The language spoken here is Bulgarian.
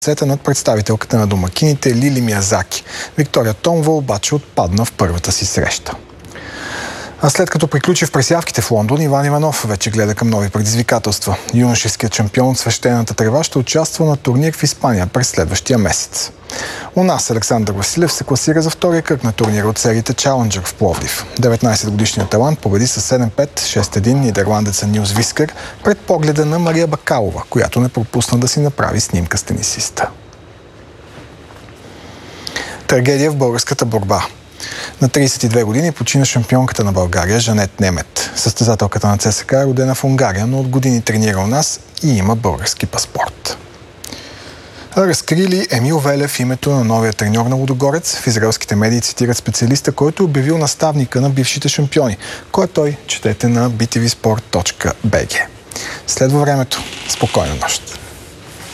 сета над представителката на домакините Лили Миязаки. Виктория Томова обаче отпадна в първата си среща. А след като приключи в пресявките в Лондон, Иван Иванов вече гледа към нови предизвикателства. Юношеският шампион от свещената трева ще участва на турнир в Испания през следващия месец. У нас Александър Василев се класира за втория кръг на турнира от сериите Challenger в Пловдив. 19-годишният талант победи с 7-5, 6-1 нидерландеца Нилс Вискер пред погледа на Мария Бакалова, която не пропусна да си направи снимка с тенисиста. Трагедия в българската борба. На 32 години почина шампионката на България Жанет Немет. Състезателката на ЦСКА е родена в Унгария, но от години тренира у нас и има български паспорт. Разкрили Емил Велев името на новия треньор на Лудогорец. В израелските медии цитират специалиста, който обявил наставника на бившите шампиони. Кой е той? Четете на btvsport.bg. Следва времето. Спокойна нощ!